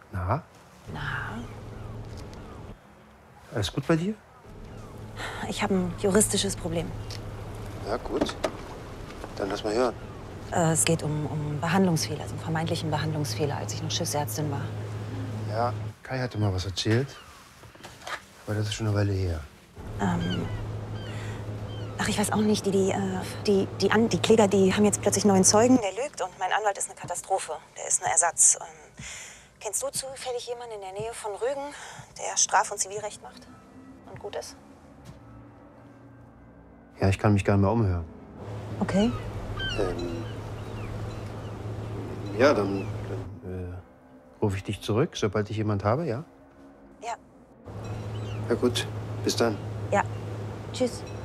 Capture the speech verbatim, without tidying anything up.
Na? Na, Alles gut bei dir? ich habe ein juristisches Problem. Ja, gut. Dann lass mal hören. Äh, es geht um, um Behandlungsfehler, also einen vermeintlichen Behandlungsfehler, als ich noch Schiffsärztin war. Ja, Kai hatte mal was erzählt. Aber das ist schon eine Weile her. Ähm, ach, ich weiß auch nicht, die, die, äh, die, die, An die Kläger, die haben jetzt plötzlich neuen Zeugen, der lügt und mein Anwalt ist eine Katastrophe. Der ist ein Ersatz. Ähm, kennst du zufällig jemanden in der Nähe von Rügen, der Straf- und Zivilrecht macht und gut ist? Ja, ich kann mich gar nicht mehr umhören. Okay. Ähm, ja, dann, dann äh, rufe ich dich zurück, sobald ich jemand habe, ja? Ja. Ja, gut. Bis dann. Ja. Tschüss.